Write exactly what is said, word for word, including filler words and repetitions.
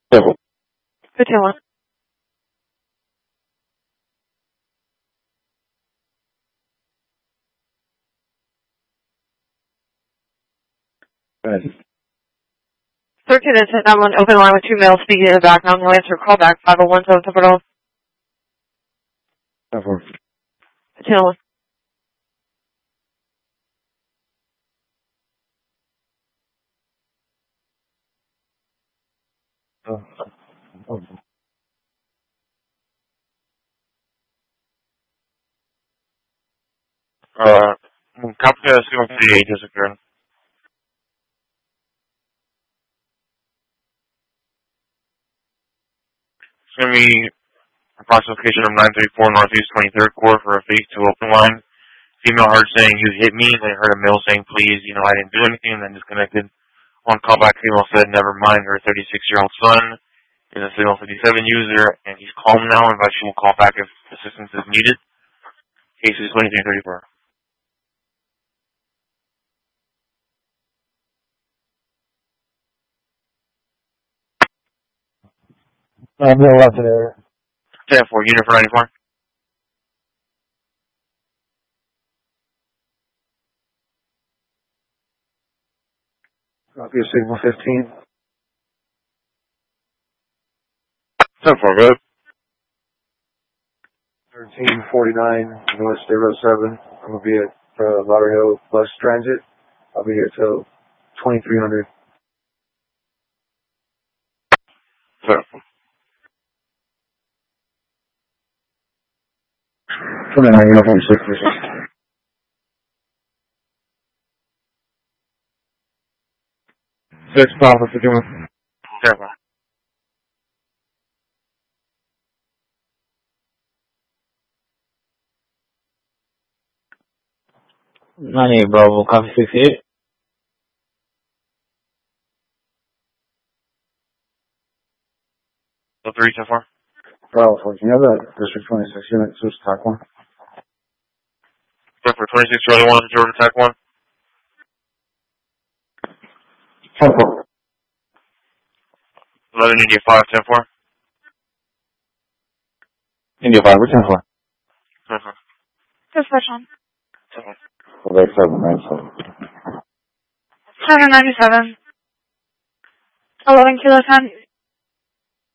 Careful. Good one. Go ahead. thirteen and ten nine one, open line with two males speaking in the background. No answer. Call back five oh one seven seven zero. Careful. Good one. Oh. Oh. Uh, copy that single three eight has occurred. It's going to be approximate location of nine three four Northeast twenty-third Court for a phase two open line. Female heard saying, "You hit me," and then heard a male saying, "Please, you know, I didn't do anything," and then disconnected. One callback female said, "Never mind, her thirty-six-year-old son is a Signal fifty-seven user, and he's calm now, and she will call back if assistance is needed." Case is twenty-three thirty-four. I'm no left there. ten four, unit for ninety-four. Copy of signal fifteen. ten four, good. thirteen forty-nine North State Road seven. I'm going to be at uh, Lauderhill Bus Transit. I'll be here till twenty-three hundred. ten four. twenty-nine Uniform six. Six Papa fifty-one. ten four. ninety-eight Bravo, copy sixty-eight. So three, ten four. Bravo, four. Can you have that District twenty-six unit switch tack one? ten four, twenty-six, Charlie one, Jordan attack one. ten four. eleven, India five, ten four. India five, we're ten four. ten four. Dispatch on. ten four. Quebec seven nine seven. seven ninety-seven. eleven kilo ten.